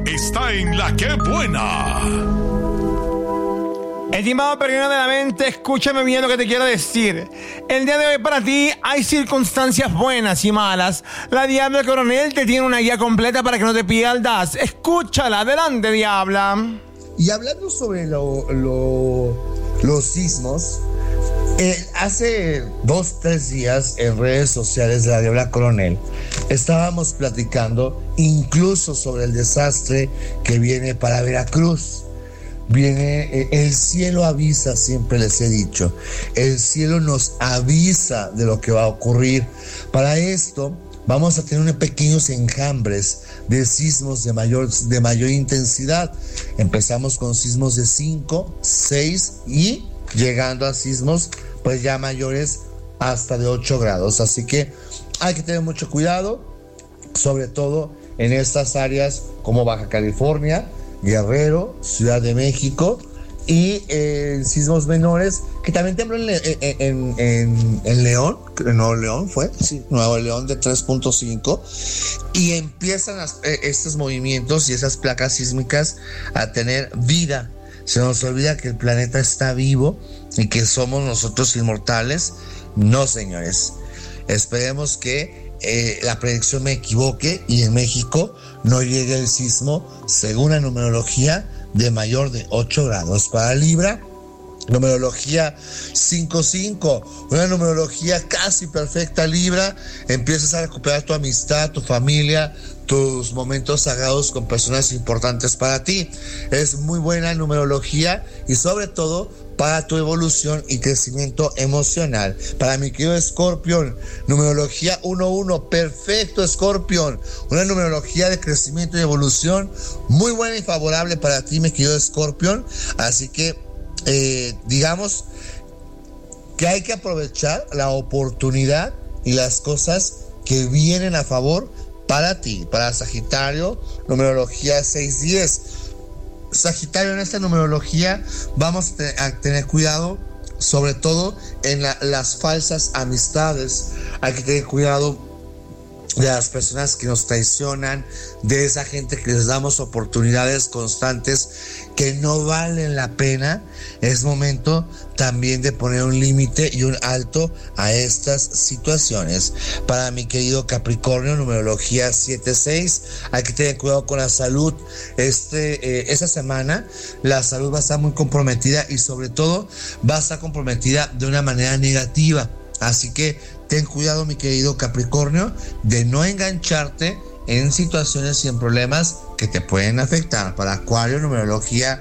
está en La Qué Buena. Estimado peregrino de la mente, escúchame bien lo que te quiero decir. El día de hoy para ti hay circunstancias buenas y malas. La Diabla Coronel te tiene una guía completa para que no te pierdas. Escúchala, adelante, Diabla. Y hablando sobre los sismos, hace 2-3 días en redes sociales de la Diabla Coronel estábamos platicando incluso sobre el desastre que viene para Veracruz. Viene, el cielo avisa, siempre les he dicho, el cielo nos avisa de lo que va a ocurrir. Para esto vamos a tener unos pequeños enjambres de sismos de mayor intensidad. Empezamos con sismos de 5, 6 y llegando a sismos pues ya mayores hasta de 8 grados. Así que hay que tener mucho cuidado, sobre todo en estas áreas como Baja California, Guerrero, Ciudad de México y sismos menores que también tembló en León, Nuevo León fue, sí, Nuevo León de 3.5 y empiezan estos movimientos y esas placas sísmicas a tener vida. Se nos olvida que el planeta está vivo y que somos nosotros inmortales. No, señores, esperemos que la predicción me equivoque y en México no llegue el sismo según la numerología de mayor de 8 grados. Para Libra, numerología 5-5, una numerología casi perfecta. Libra, empiezas a recuperar tu amistad, tu familia, tus momentos sagrados con personas importantes para ti. Es muy buena numerología y sobre todo para tu evolución y crecimiento emocional. Para mi querido Escorpión, numerología 1-1, perfecto Escorpión, una numerología de crecimiento y evolución muy buena y favorable para ti, mi querido Escorpión. Así que digamos que hay que aprovechar la oportunidad y las cosas que vienen a favor para ti. Para Sagitario, numerología 6-10. Sagitario, en esta numerología vamos a tener cuidado, sobre todo en las falsas amistades. Hay que tener cuidado de las personas que nos traicionan, de esa gente que les damos oportunidades constantes que no valen la pena. Es momento también de poner un límite y un alto a estas situaciones. Para mi querido Capricornio, numerología 7-6, hay que tener cuidado con la salud. Esta semana la salud va a estar muy comprometida y sobre todo va a estar comprometida de una manera negativa. Así que ten cuidado, mi querido Capricornio, de no engancharte en situaciones y en problemas que te pueden afectar. Para Acuario, numerología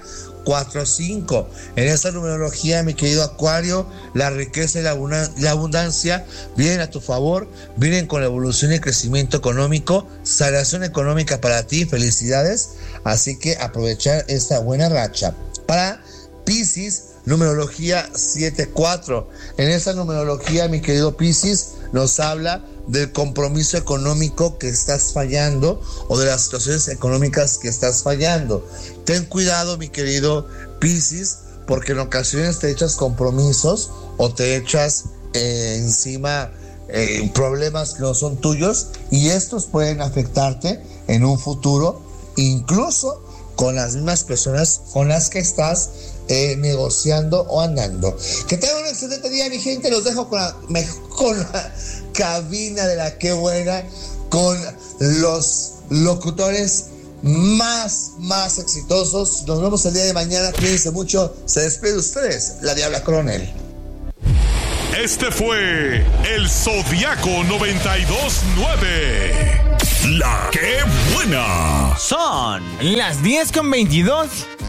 4-5. En esta numerología, mi querido Acuario, la riqueza y la abundancia vienen a tu favor, vienen con la evolución y crecimiento económico, sanación económica para ti, felicidades. Así que aprovechar esta buena racha. Para Piscis, numerología 7-4. En esa numerología, mi querido Piscis, nos habla del compromiso económico que estás fallando o de las situaciones económicas que estás fallando. Ten cuidado, mi querido Piscis, porque en ocasiones te echas compromisos o te echas encima problemas que no son tuyos y estos pueden afectarte en un futuro, incluso con las mismas personas con las que estás negociando o andando. Que tengan un excelente día, mi gente. Los dejo con la cabina de La Qué Buena, con los locutores más exitosos. Nos vemos el día de mañana. Cuídense mucho. Se despide de ustedes la Diabla Coronel. Este fue el Zodiaco 92.9. La Qué Buena. Son las 10:22.